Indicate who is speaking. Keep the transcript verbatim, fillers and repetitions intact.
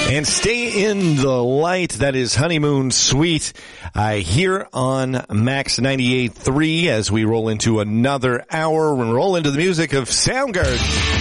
Speaker 1: And stay in the light. That is Honeymoon Suite uh, here on Max ninety-eight point three as we roll into another hour and roll into the music of Soundgarden.